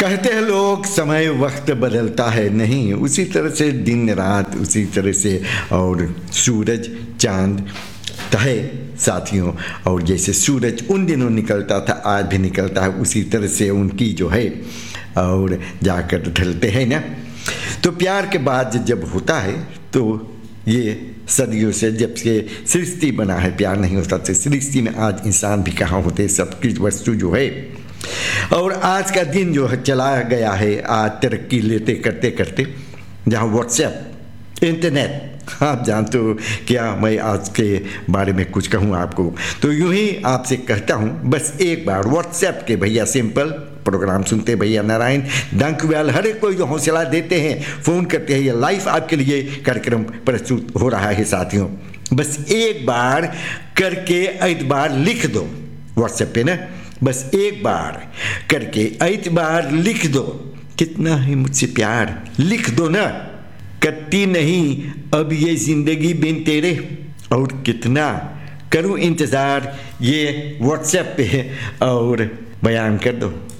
कहते हैं लोग समय वक्त बदलता है, नहीं उसी तरह से दिन रात उसी तरह से, और सूरज चांद है साथियों। और जैसे सूरज उन दिनों निकलता था आज भी निकलता है, उसी तरह से उनकी जो है और जाकर ढलते हैं ना। तो प्यार के बाद जब होता है तो ये सदियों से जब से सृष्टि बना है प्यार नहीं होता। तो सृष्टि में आज इंसान भी कहाँ होते, सबकी वस्तु जो है। और आज का दिन जो है चला गया है आज तरक्की लेते करते करते, जहाँ व्हाट्सएप इंटरनेट, आप जानते हो क्या मैं आज के बारे में कुछ कहूँ आपको। तो यूं ही आपसे कहता हूँ बस एक बार व्हाट्सएप के भैया सिंपल प्रोग्राम सुनते भैया नारायण डंकवेल हर एक कोई जो हौसला देते हैं, फ़ोन करते हैं, ये लाइव आपके लिए कार्यक्रम प्रस्तुत हो रहा है साथियों। बस एक बार करके एतबार लिख दो व्हाट्सएप पे ना, बस एक बार करके एतबार लिख दो, कितना है मुझसे प्यार लिख दो ना, कटती नहीं अब ये ज़िंदगी बिन तेरे, और कितना करूं इंतज़ार ये व्हाट्सएप पे और बयान कर दो।